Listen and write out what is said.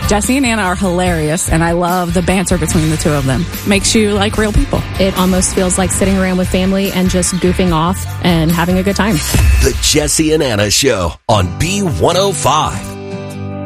Jesse and Anna are hilarious, and I love the banter between the two of them. Makes you like real people. It almost feels like sitting around with family and just goofing off and having a good time. The Jesse and Anna Show on B105.